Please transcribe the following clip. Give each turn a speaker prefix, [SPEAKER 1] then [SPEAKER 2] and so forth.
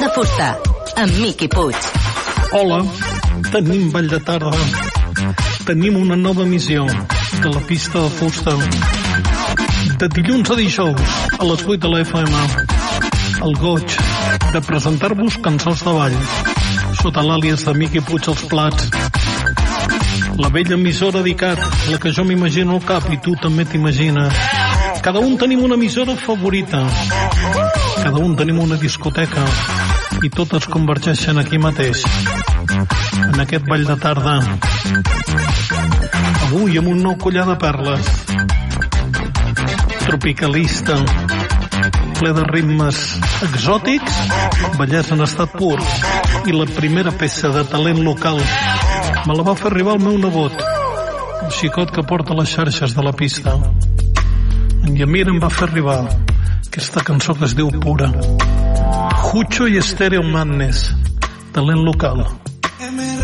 [SPEAKER 1] de fusta, amb Miqui Puig.
[SPEAKER 2] Hola, tenim ball de tarda. Tenim una nova missió de la pista de fusta. De dilluns a dijous, a les 8 de la FM. El goig de presentar-vos cançons de ball, sota l'àlies de Miqui Puig als plats. La vella emissora d'ICAT, la que jo m'imagino al cap i tu també t'imagines. Cada un tenim una emissora favorita. Cada un tenim una discoteca. I totes convergeixen aquí mateix, en aquest ball de tarda. Avui amb un nou collar de perles. Tropicalista, ple de ritmes exòtics, ballers en estat pur. I la primera peça de talent local me la va fer arribar el meu nebot, el xicot que porta les xarxes de la pista. En Yamir em va fer arribar aquesta cançó que es diu Pura. Jucho i Stereo Madness, talent local.